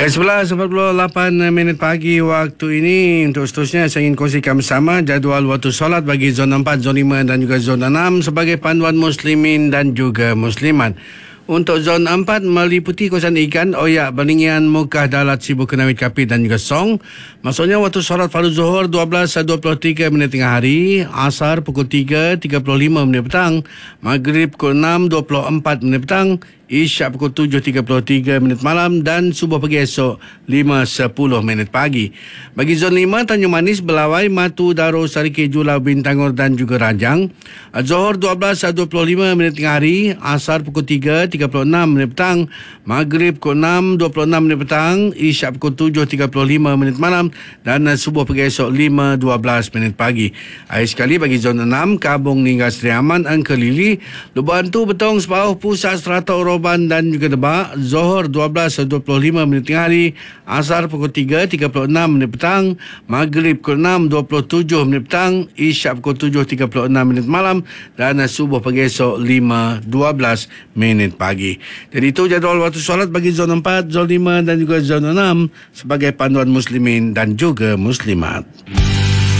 11:48 pagi waktu ini. Untuk seterusnya saya ingin kongsikan bersama jadual waktu solat bagi zon 4, zon 5 dan juga zon 6 sebagai panduan muslimin dan juga muslimat. Untuk zon 4 meliputi kawasan ikan, Oyak, Belingian, Mukah, Dalat, Sibu, Kenawit, Kapit dan juga Song. Maksudnya waktu solat fardu zuhur 12.23 minit tengah hari, Asar pukul 3.35 minit petang, Maghrib pukul 6.24 minit petang, Isyak pukul 7.33 minit malam dan subuh pagi esok 5.10 minit pagi. Bagi zon 5, Tanjung Manis, Belawai, Matu, Daro, Sarike, Julau, Bintangor dan juga Rajang. Zuhur 12.25 minit tengah hari, Asar pukul 3.36 minit petang, Maghrib pukul 6.26 minit petang, Isyak pukul 7.35 minit malam dan subuh pagi esok 5.12 minit pagi. Akhir sekali bagi zon 6, Kabung hingga Seri Aman, Angka Lili, Lubuk Hantu, Betong, Sepauh, Pusat, Serata, Roban dan juga Debak. Zuhur 12.25 minit tengah hari, Asar pukul 3.36 minit petang, Maghrib pukul 6.27 minit petang, Isyak pukul 7.36 minit malam dan subuh pagi esok 5.12 minit pagi. Jadi itu jadual waktu solat bagi zon 4, zon 5 dan juga zon 6 sebagai panduan muslimin dan juga muslimat.